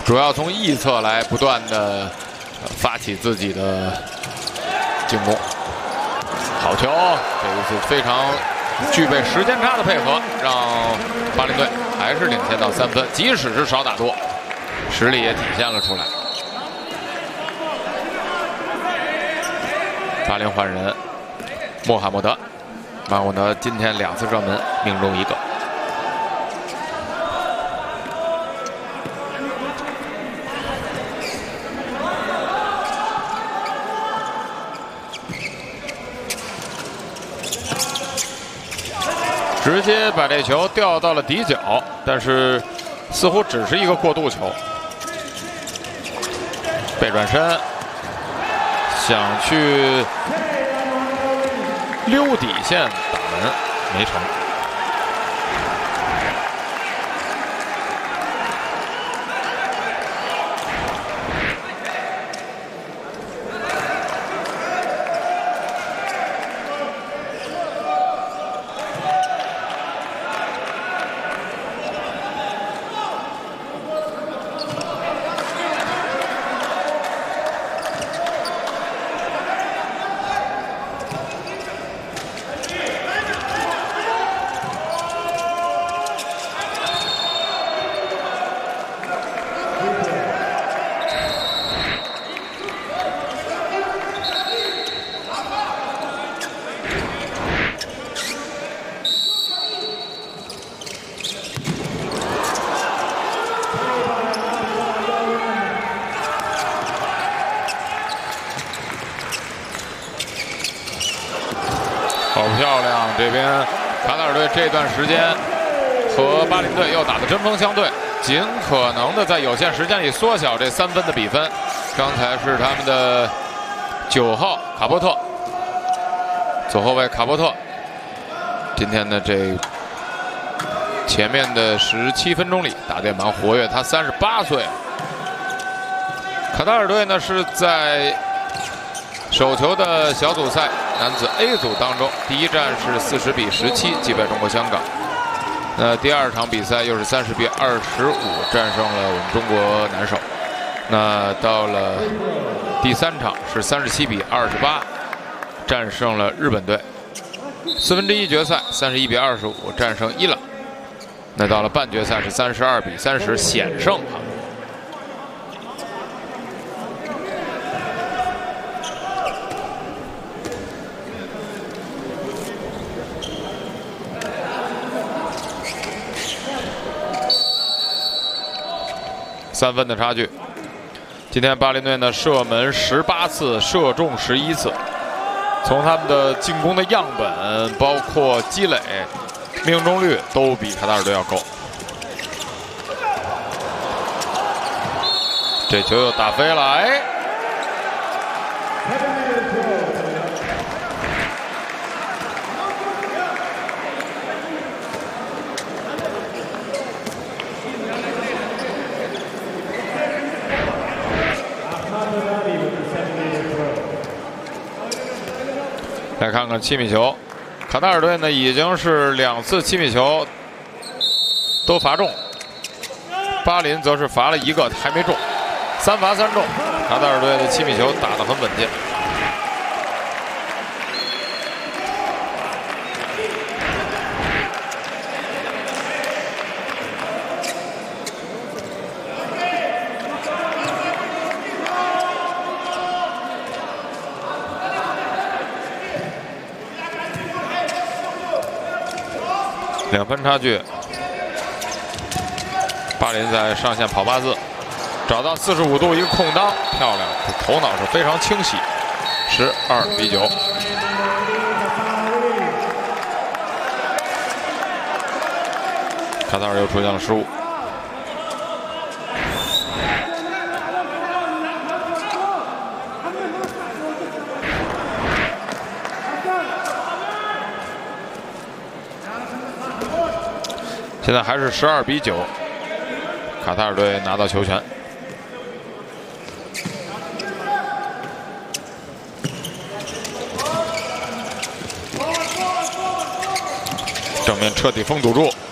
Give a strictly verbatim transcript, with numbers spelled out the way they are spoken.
主要从翼侧来不断的发起自己的进攻。好球，这一次非常具备时间差的配合，让巴林队还是领先到三分，即使是少打多，实力也体现了出来。巴林换人，穆罕默德，穆罕默德今天两次射门命中一个。直接把这球吊到了底角，但是似乎只是一个过渡球。背转身，想去溜底线打门，没成。好漂亮！这边卡塔尔队这段时间和巴林队又打得针锋相对，尽可能的在有限时间里缩小这三分的比分。刚才是他们的九号卡波特，左后卫卡波特，今天的这前面的十七分钟里打得也蛮活跃。他三十八岁。卡塔尔队呢是在手球的小组赛男子 A 组当中，第一战是四十比十七击败中国香港。那第二场比赛又是三十比二十五战胜了我们中国男手。那到了第三场是三十七比二十八战胜了日本队。四分之一决赛三十一比二十五战胜伊朗。那到了半决赛是三十二比三十险胜啊。三分的差距。今天巴林队呢射门十八次，射中十一次。从他们的进攻的样本，包括积累、命中率都比卡塔尔队要高。这球又打飞了，哎！来看看七米球，卡塔尔队呢已经是两次七米球都罚中，巴林则是罚了一个还没中，三罚三中。卡塔尔队的七米球打得很稳健。两分差距，巴林在上线跑八字，找到四十五度一个空当，漂亮，头脑是非常清晰。十二比九。卡塔尔又出现了失误。现在还是十二比九，卡塔尔队拿到球权。正面彻底封堵住。